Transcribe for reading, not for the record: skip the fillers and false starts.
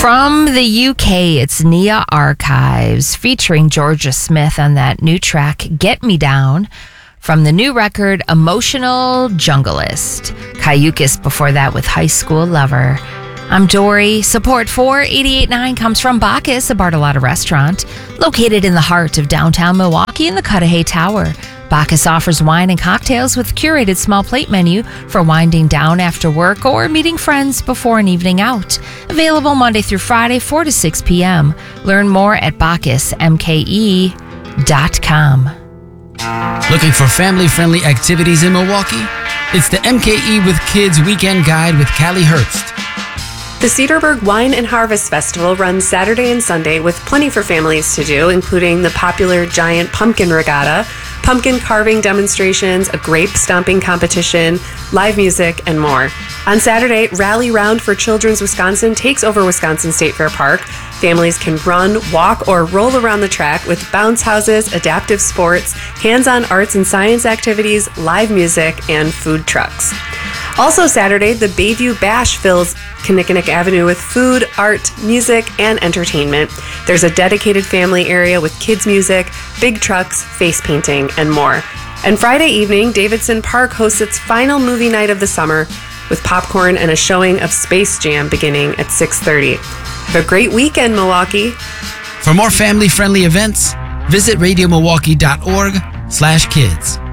From the UK, it's Nia Archives featuring Georgia Smith on that new track, Get Me Down, from the new record, Emotional Jungleist. Cayucas before that with High School Lover. I'm Dory. Support for 88.9 comes from Bacchus, a Bartolotta restaurant, located in the heart of downtown Milwaukee in the Cudahy Tower. Bacchus offers wine and cocktails with curated small plate menu for winding down after work or meeting friends before an evening out. Available Monday through Friday, 4 to 6 p.m. Learn more at BacchusMKE.com. Looking for family-friendly activities in Milwaukee? It's the MKE with Kids Weekend Guide with Callie Hurst. The Cedarburg Wine and Harvest Festival runs Saturday and Sunday with plenty for families to do, including the popular giant pumpkin regatta, pumpkin carving demonstrations, a grape stomping competition, live music, and more. On Saturday, Rally Round for Children's Wisconsin takes over Wisconsin State Fair Park. Families can run, walk, or roll around the track with bounce houses, adaptive sports, hands-on arts and science activities, live music, and food trucks. Also Saturday, the Bayview Bash fills Kinnickinnick Avenue with food, art, music, and entertainment. There's a dedicated family area with kids' music, big trucks, face painting, and more. And Friday evening, Davidson Park hosts its final movie night of the summer with popcorn and a showing of Space Jam beginning at 6:30. Have a great weekend, Milwaukee. For more family-friendly events, visit radiomilwaukee.org/kids.